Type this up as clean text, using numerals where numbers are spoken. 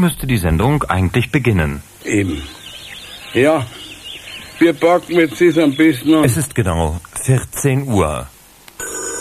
müsste die Sendung eigentlich beginnen. Eben. Ja, wir packen jetzt am besten an. Es ist genau 14 Uhr.